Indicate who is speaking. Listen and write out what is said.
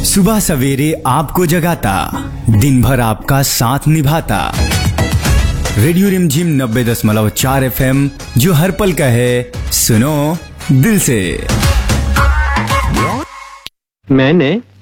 Speaker 1: सुबह सवेरे आपको जगाता, दिन भर आपका साथ निभाता। रेडियो रिमझिम 90.4 FM, जो हर पल का है, सुनो दिल से।
Speaker 2: मैंने